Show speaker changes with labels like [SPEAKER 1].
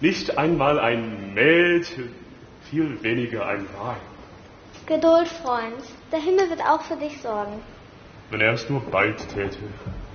[SPEAKER 1] Nicht einmal ein Mädchen, viel weniger ein Weib.
[SPEAKER 2] Geduld, Freund. Der Himmel wird auch für dich sorgen.
[SPEAKER 1] Wenn er es nur bald täte.